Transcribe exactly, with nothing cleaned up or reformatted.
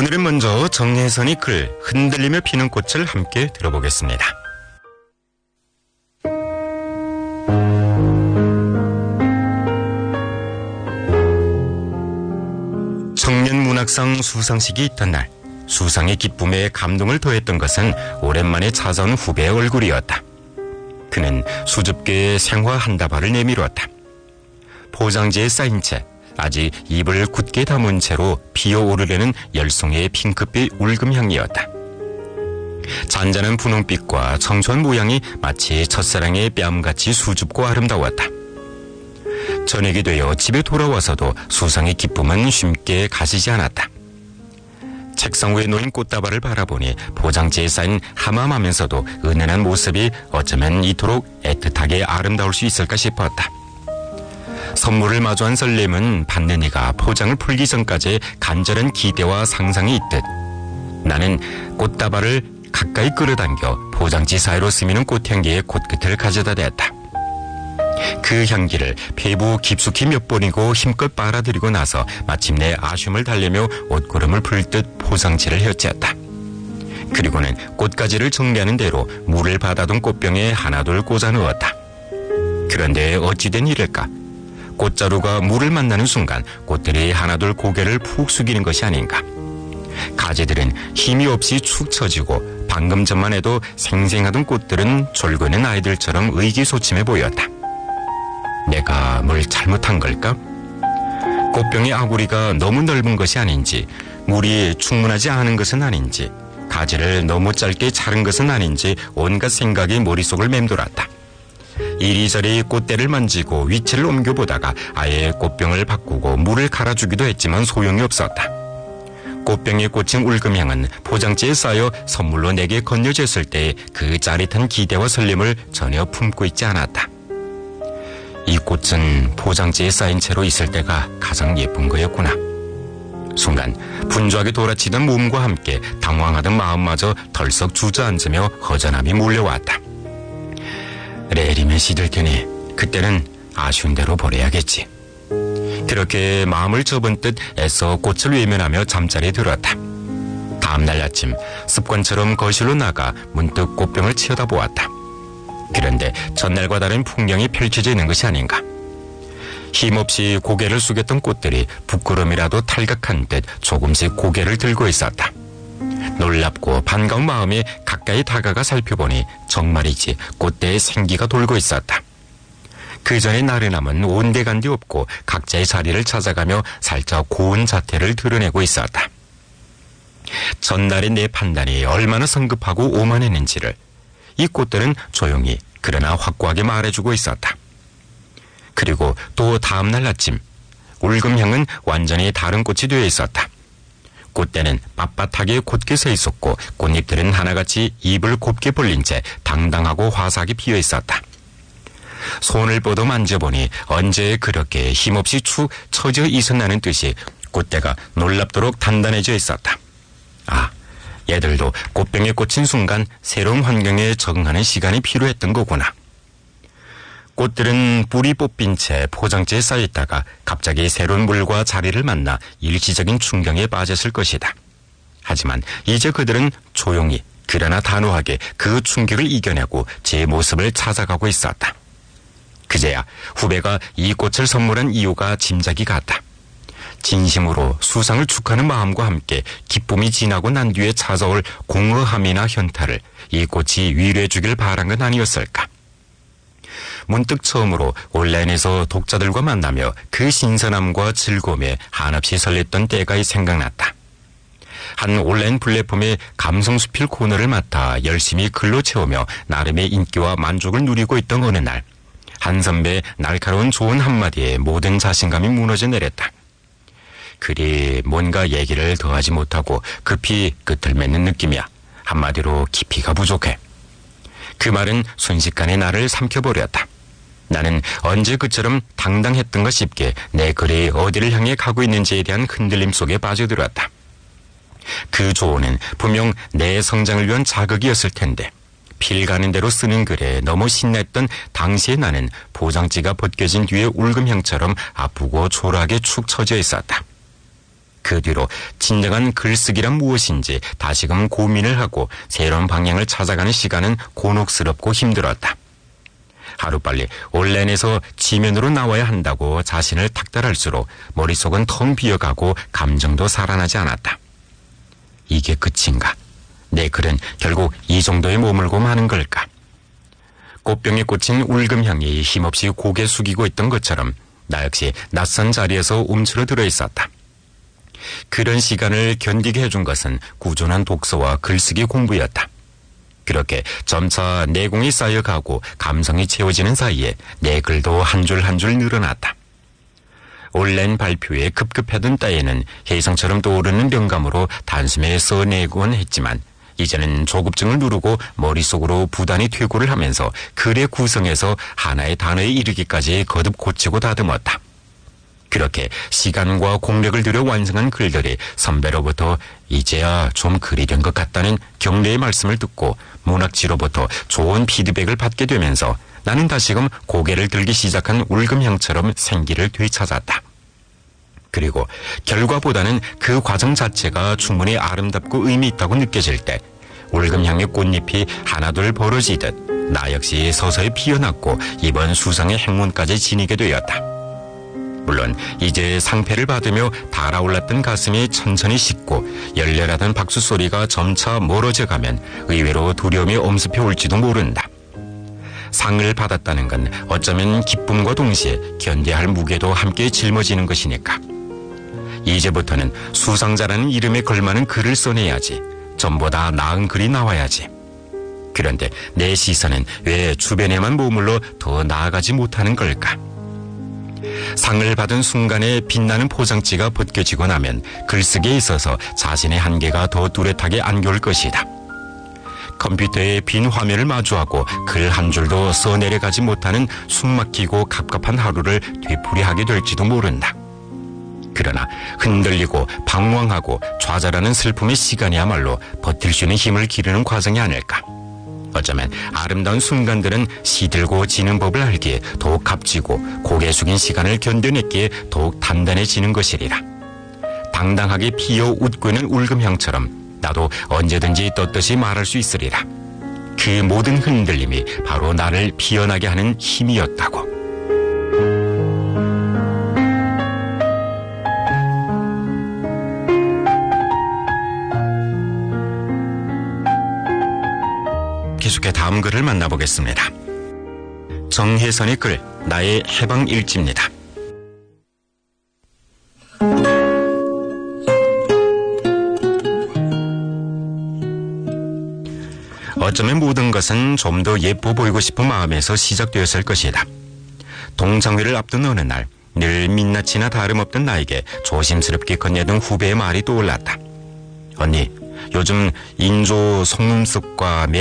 오늘은 먼저 정혜선의 글 흔들리며 피는 꽃을 함께 들어보겠습니다. 청년문학상 수상식이 있던 날, 수상의 기쁨에 감동을 더했던 것은 오랜만에 찾아온 후배의 얼굴이었다. 그는 수줍게 생화 한 다발을 내밀었다. 포장지에 쌓인 채 아직 입을 굳게 다문 채로 피어오르려는 열송이의 핑크빛 울금향이었다. 잔잔한 분홍빛과 청초한 모양이 마치 첫사랑의 뺨같이 수줍고 아름다웠다. 저녁이 되어 집에 돌아와서도 수상의 기쁨은 쉽게 가시지 않았다. 책상 위에 놓인 꽃다발을 바라보니 포장지에 쌓인 하맘하면서도 은은한 모습이 어쩌면 이토록 애틋하게 아름다울 수 있을까 싶었다. 선물을 마주한 설렘은 받는 이가 포장을 풀기 전까지 간절한 기대와 상상이 있듯 나는 꽃다발을 가까이 끌어당겨 포장지 사이로 스미는 꽃향기의 꽃끝을 가져다 댔다. 그 향기를 폐부 깊숙이 몇 번이고 힘껏 빨아들이고 나서 마침내 아쉬움을 달래며 옷구름을 풀듯 포장지를 혀ці었다. 그리고는 꽃가지를 정리하는 대로 물을 받아둔 꽃병에 하나둘 꽂아 넣었다. 그런데 어찌된 일일까? 꽃자루가 물을 만나는 순간 꽃들이 하나둘 고개를 푹 숙이는 것이 아닌가. 가지들은 힘이 없이 축 처지고 방금 전만 해도 생생하던 꽃들은 졸고있는 아이들처럼 의기소침해 보였다. 내가 뭘 잘못한 걸까? 꽃병의 아구리가 너무 넓은 것이 아닌지, 물이 충분하지 않은 것은 아닌지, 가지를 너무 짧게 자른 것은 아닌지 온갖 생각이 머릿속을 맴돌았다. 이리저리 꽃대를 만지고 위치를 옮겨보다가 아예 꽃병을 바꾸고 물을 갈아주기도 했지만 소용이 없었다. 꽃병에 꽂힌 울금향은 포장지에 쌓여 선물로 내게 건네졌을 때 그 짜릿한 기대와 설렘을 전혀 품고 있지 않았다. 이 꽃은 포장지에 쌓인 채로 있을 때가 가장 예쁜 거였구나. 순간 분주하게 돌아치던 몸과 함께 당황하던 마음마저 덜썩 주저앉으며 허전함이 몰려왔다. 내일이면 시들 테니 그때는 아쉬운 대로 보내야겠지. 그렇게 마음을 접은 듯 애써 꽃을 외면하며 잠자리에 들었다. 다음날 아침 습관처럼 거실로 나가 문득 꽃병을 치어다보았다. 그런데 전날과 다른 풍경이 펼쳐져 있는 것이 아닌가. 힘없이 고개를 숙였던 꽃들이 부끄러움이라도 탈각한 듯 조금씩 고개를 들고 있었다. 놀랍고 반가운 마음에 가까이 다가가 살펴보니 정말이지 꽃대에 생기가 돌고 있었다. 그 전에 나른함은 온데간데 없고 각자의 자리를 찾아가며 살짝 고운 자태를 드러내고 있었다. 전날의 내 판단이 얼마나 성급하고 오만했는지를 이 꽃들은 조용히 그러나 확고하게 말해주고 있었다. 그리고 또 다음날 아침 울금향은 완전히 다른 꽃이 되어 있었다. 꽃대는 빳빳하게 곧게 서 있었고 꽃잎들은 하나같이 입을 곱게 벌린 채 당당하고 화사하게 피어 있었다. 손을 뻗어 만져보니 언제 그렇게 힘없이 축 처져 있었나는 듯이 꽃대가 놀랍도록 단단해져 있었다. 아, 얘들도 꽃병에 꽂힌 순간 새로운 환경에 적응하는 시간이 필요했던 거구나. 꽃들은 뿌리 뽑힌 채 포장지에 쌓여있다가 갑자기 새로운 물과 자리를 만나 일시적인 충격에 빠졌을 것이다. 하지만 이제 그들은 조용히 그러나 단호하게 그 충격을 이겨내고 제 모습을 찾아가고 있었다. 그제야 후배가 이 꽃을 선물한 이유가 짐작이 갔다. 진심으로 수상을 축하하는 마음과 함께 기쁨이 지나고 난 뒤에 찾아올 공허함이나 현타를 이 꽃이 위로해 주길 바란 건 아니었을까. 문득 처음으로 온라인에서 독자들과 만나며 그 신선함과 즐거움에 한없이 설렜던 때가 생각났다. 한 온라인 플랫폼의 감성수필 코너를 맡아 열심히 글로 채우며 나름의 인기와 만족을 누리고 있던 어느 날, 한 선배의 날카로운 조언 한마디에 모든 자신감이 무너져 내렸다. 그리 뭔가 얘기를 더하지 못하고 급히 끝을 맺는 느낌이야. 한마디로 깊이가 부족해. 그 말은 순식간에 나를 삼켜버렸다. 나는 언제 그처럼 당당했던가 싶게 내 글이 어디를 향해 가고 있는지에 대한 흔들림 속에 빠져들었다. 그 조언은 분명 내 성장을 위한 자극이었을 텐데 필 가는 대로 쓰는 글에 너무 신났던 당시의 나는 포장지가 벗겨진 뒤에 울금향처럼 아프고 초라하게 축 처져 있었다. 그 뒤로 진정한 글쓰기란 무엇인지 다시금 고민을 하고 새로운 방향을 찾아가는 시간은 곤혹스럽고 힘들었다. 하루빨리 온라인에서 지면으로 나와야 한다고 자신을 닥달할수록 머릿속은 텅 비어가고 감정도 살아나지 않았다. 이게 끝인가? 내 글은 결국 이 정도에 머물고 마는 걸까? 꽃병에 꽂힌 울금향이 힘없이 고개 숙이고 있던 것처럼 나 역시 낯선 자리에서 움츠러들어 있었다. 그런 시간을 견디게 해준 것은 꾸준한 독서와 글쓰기 공부였다. 그렇게 점차 내공이 쌓여가고 감성이 채워지는 사이에 내 글도 한 줄 한 줄 늘어났다. 온라인 발표에 급급하던 때에는 혜성처럼 떠오르는 영감으로 단숨에 써내곤 했지만 이제는 조급증을 누르고 머릿속으로 부단히 퇴고를 하면서 글의 구성에서 하나의 단어에 이르기까지 거듭 고치고 다듬었다. 그렇게 시간과 공력을 들여 완성한 글들이 선배로부터 이제야 좀 글이 된 것 같다는 격려의 말씀을 듣고 문학지로부터 좋은 피드백을 받게 되면서 나는 다시금 고개를 들기 시작한 울금향처럼 생기를 되찾았다. 그리고 결과보다는 그 과정 자체가 충분히 아름답고 의미 있다고 느껴질 때 울금향의 꽃잎이 하나둘 벌어지듯 나 역시 서서히 피어났고 이번 수상의 행운까지 지니게 되었다. 물론 이제 상패를 받으며 달아올랐던 가슴이 천천히 식고 열렬하던 박수 소리가 점차 멀어져 가면 의외로 두려움이 엄습해 올지도 모른다. 상을 받았다는 건 어쩌면 기쁨과 동시에 견뎌야 할 무게도 함께 짊어지는 것이니까. 이제부터는 수상자라는 이름에 걸맞는 글을 써내야지. 전보다 나은 글이 나와야지. 그런데 내 시선은 왜 주변에만 머물러 더 나아가지 못하는 걸까? 상을 받은 순간에 빛나는 포장지가 벗겨지고 나면 글쓰기에 있어서 자신의 한계가 더 뚜렷하게 안겨올 것이다. 컴퓨터의 빈 화면을 마주하고 글 한 줄도 써내려가지 못하는 숨막히고 갑갑한 하루를 되풀이하게 될지도 모른다. 그러나 흔들리고 방황하고 좌절하는 슬픔의 시간이야말로 버틸 수 있는 힘을 기르는 과정이 아닐까. 어쩌면 아름다운 순간들은 시들고 지는 법을 알기에 더욱 값지고 고개 숙인 시간을 견뎌냈기에 더욱 단단해지는 것이리라. 당당하게 피어 웃고 있는 울금향처럼 나도 언제든지 떳떳이 말할 수 있으리라. 그 모든 흔들림이 바로 나를 피어나게 하는 힘이었다고. 계속해 다음 글을 만나보겠습니다. 정혜선의 글, 나의 해방일지입니다. 어쩌면 모든 것은 좀 더 예뻐 보이고 싶은 마음에서 시작되었을 것이다. 동창회를 앞둔 어느 날 늘 민낯이나 다름없던 나에게 조심스럽게 건네던 후배의 말이 떠올랐다. 언니, 요즘 인조 속눈썹과